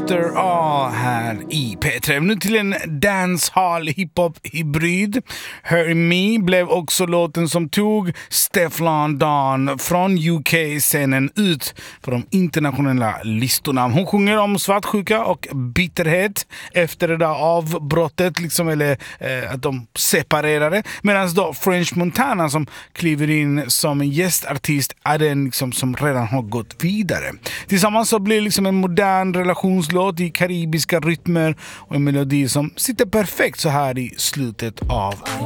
After All här i P3. Nu till en dancehall hiphop-hybrid. Hurry Me blev också låten som tog Stefflon Don från UK-scenen ut på de internationella listorna. Hon sjunger om svartsjuka och bitterhet efter det där avbrottet, liksom, eller att de separerade. Medan då French Montana, som kliver in som en gästartist, är den liksom som redan har gått vidare. Tillsammans så blir liksom en modern relationslåt i karibiska rytmer och en melodi som sitter perfekt så här i slutet av